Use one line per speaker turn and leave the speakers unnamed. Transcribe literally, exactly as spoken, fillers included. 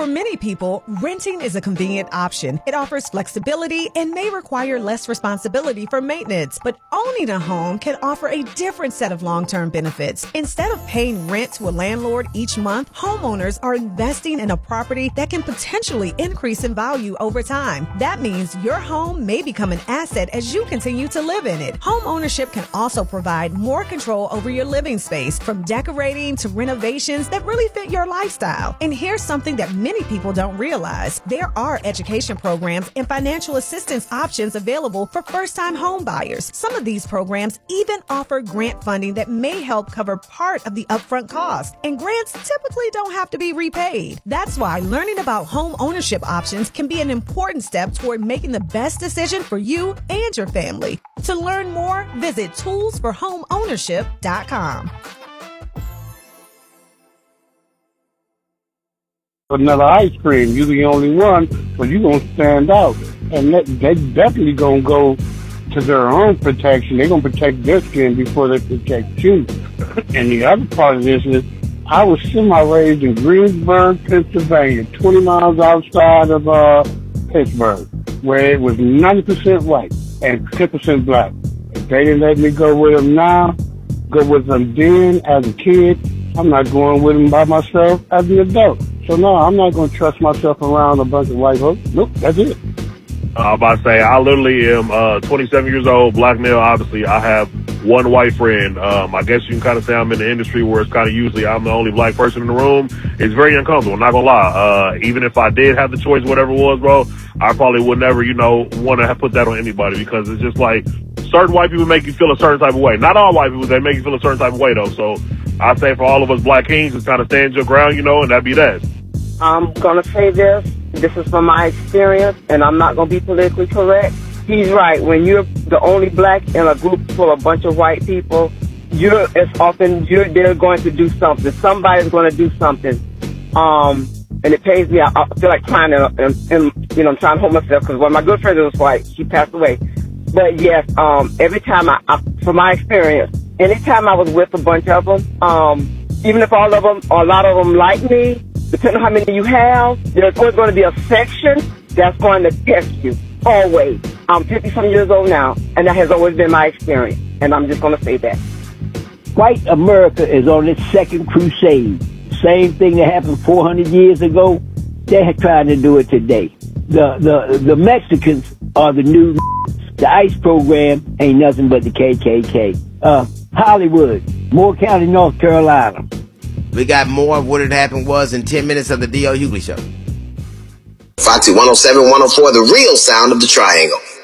many people, renting is a convenient option. It offers flexibility and may require less responsibility for maintenance. But owning a home can offer a different set of long-term benefits. Instead of paying rent to a landlord each month, homeowners are investing in a property that can potentially increase in value over time. That means your home may become an asset as you continue to live in it. Home ownership can also provide more control over your living space, from decorating to renovations that really fit your lifestyle. And here's something that many people don't realize. There are education programs and financial assistance options available for first-time home buyers. Some of these programs even offer grant funding that may help cover part of the upfront cost. And grants typically don't have to be repaid. That's why learning about home ownership options can be an important step toward making the best decision for you and your family. To learn more, visit tools for home ownership dot com.
Another ice cream, you the only one, but you gonna stand out, and that, they definitely gonna go to their own protection. They're gonna protect their skin before they protect you. And the other part of this is, I was semi-raised in Greensburg, Pennsylvania, twenty miles outside of uh, Pittsburgh, where it was ninety percent white and ten percent black. If they didn't let me go with them now, go with them then as a kid, I'm not going with them by myself as an adult. So no, I'm not going to trust myself around a bunch of white folks. Nope, that's it.
I was about to say, I literally am uh, twenty-seven years old, black male. Obviously, I have one white friend. Um, I guess you can kind of say I'm in the industry where it's kind of usually I'm the only black person in the room. It's very uncomfortable, I'm not going to lie. Uh, even if I did have the choice, whatever it was, bro, I probably would never, you know, want to put that on anybody, because it's just like certain white people make you feel a certain type of way. Not all white people, they make you feel a certain type of way, though. So I say for all of us black kings, just kind of stand your ground, you know, and that'd be that.
I'm going to say this. This is from my experience, and I'm not going to be politically correct. He's right. When you're the only black in a group full of a bunch of white people, you're as often you're they're going to do something. Somebody's going to do something. Um, and it pays me. I, I feel like trying to, and, and, you know, I'm trying to hold myself, because one of my good friends was white. She passed away. But yes, um, every time I, I, from my experience, anytime I was with a bunch of them, um, even if all of them, or a lot of them like me, depending on how many you have, there's always going to be a section that's going to test you. Always. I'm fifty-some years old now, and that has always been my experience. And I'm just going to say that.
White America is on its second crusade. Same thing that happened four hundred years ago, they're trying to do it today. The, the, the Mexicans are the new The ICE program ain't nothing but the K K K. Uh, Hollywood, Moore County, North Carolina.
We got more of what had happened was in ten minutes of the D L Hughley Show.
Foxy one oh seven, one oh four, the real sound of the Triangle.